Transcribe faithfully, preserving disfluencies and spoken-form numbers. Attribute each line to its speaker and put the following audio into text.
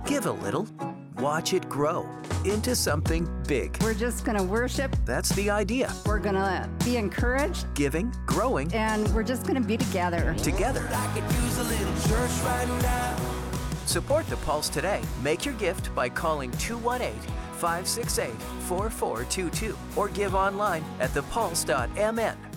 Speaker 1: Give a little. Watch it grow into something big.
Speaker 2: We're just going to worship.
Speaker 1: That's the idea.
Speaker 2: We're going to be encouraged.
Speaker 1: Giving, growing,
Speaker 2: and we're just going to be together.
Speaker 1: Together.
Speaker 3: I could use a little church right now.
Speaker 1: Support the Pulse today. Make your gift by calling two one eight, five six eight, four four two two or give online at the pulse dot m n.